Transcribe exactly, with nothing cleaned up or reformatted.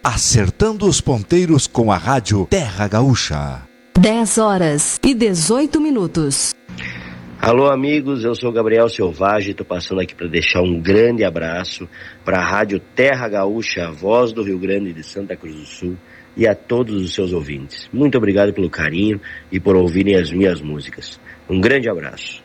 Acertando os ponteiros com a Rádio Terra Gaúcha. dez horas e dezoito minutos. Alô amigos, eu sou Gabriel Selvagem, estou passando aqui para deixar um grande abraço para a Rádio Terra Gaúcha, a voz do Rio Grande de Santa Cruz do Sul, e a todos os seus ouvintes. Muito obrigado pelo carinho e por ouvirem as minhas músicas. Um grande abraço.